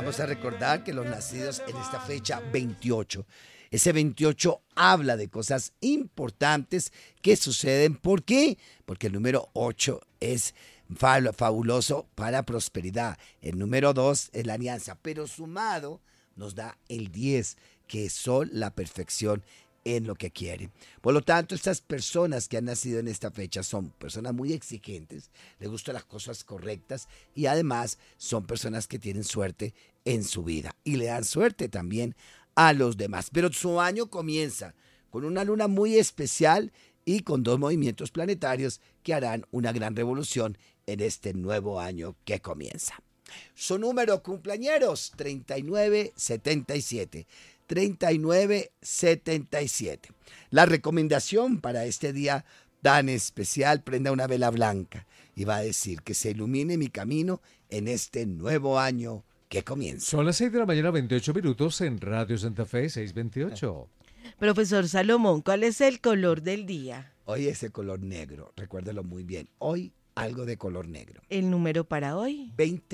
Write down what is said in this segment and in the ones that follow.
Vamos a recordar que los nacidos en esta fecha 28, ese 28 habla de cosas importantes que suceden. ¿Por qué? Porque el número 8 es fabuloso para prosperidad. El número 2 es la alianza, pero sumado nos da el 10, que son la perfección en lo que quieren. Por lo tanto, estas personas que han nacido en esta fecha son personas muy exigentes, les gustan las cosas correctas y además son personas que tienen suerte en su vida y le dan suerte también a los demás. Pero su año comienza con una luna muy especial y con 2 movimientos planetarios que harán una gran revolución en este nuevo año que comienza. Su número cumpleañeros 3977. 3977. La recomendación para este día tan especial: prenda una vela blanca y va a decir que se ilumine mi camino en este nuevo año que comienza. Son las 6 de la mañana, 28 minutos en Radio Santa Fe, 628. Profesor Salomón, ¿cuál es el color del día? Hoy es el color negro, recuérdelo muy bien. Hoy algo de color negro. ¿El número para hoy?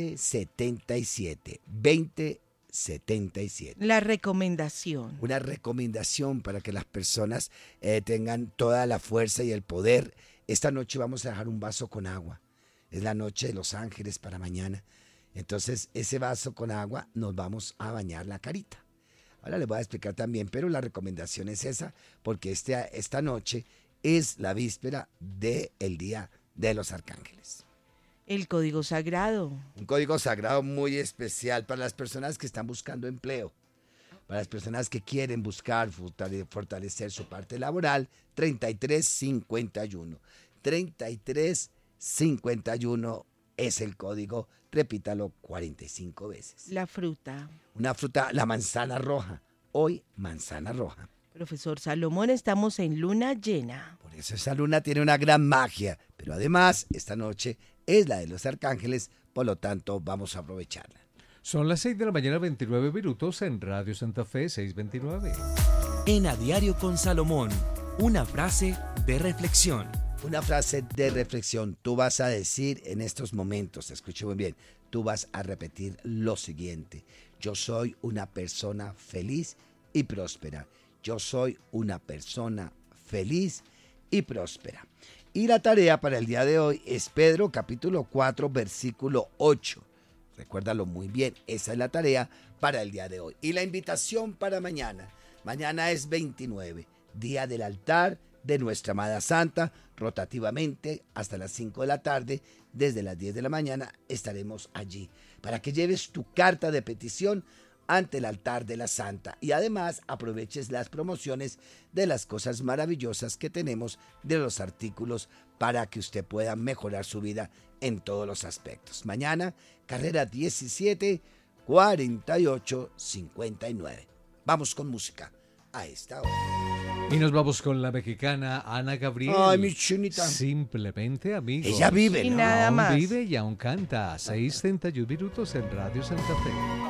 2077. 2077. La recomendación. Una recomendación para que las personas tengan toda la fuerza y el poder. Esta noche vamos a dejar un vaso con agua. Es la noche de los ángeles para mañana. Entonces, ese vaso con agua nos vamos a bañar la carita. Ahora les voy a explicar también, pero la recomendación es esa, porque esta noche es la víspera del Día de los Arcángeles. El código sagrado. Un código sagrado muy especial para las personas que están buscando empleo, para las personas que quieren buscar fortalecer su parte laboral. 3351. 3351 es el código. Repítalo 45 veces. La fruta. Una fruta, la manzana roja. Hoy, manzana roja. Profesor Salomón, estamos en luna llena. Por eso esa luna tiene una gran magia, pero además esta noche es la de los arcángeles, por lo tanto vamos a aprovecharla. Son las 6 de la mañana, 29 minutos en Radio Santa Fe, 629. En A Diario con Salomón, una frase de reflexión. Una frase de reflexión. Tú vas a decir en estos momentos, escuche muy bien, tú vas a repetir lo siguiente: yo soy una persona feliz y próspera. Yo soy una persona feliz y próspera. Y la tarea para el día de hoy es Pedro capítulo 4 versículo 8. Recuérdalo muy bien, esa es la tarea para el día de hoy. Y la invitación para mañana. Mañana es 29, día del altar de nuestra amada Santa. Rotativamente hasta las 5 de la tarde, desde las 10 de la mañana estaremos allí para que lleves tu carta de petición ante el altar de la Santa y además aproveches las promociones de las cosas maravillosas que tenemos, de los artículos, para que usted pueda mejorar su vida en todos los aspectos. Mañana, carrera 17 48 59. Vamos con música a esta hora. Y nos vamos con la mexicana Ana Gabriel. Ay, mi chinita. Simplemente amigos. Ella vive, Y ¿no? nada Aún más. vive y aún canta. 6:31 minutos en Radio Santa Fe.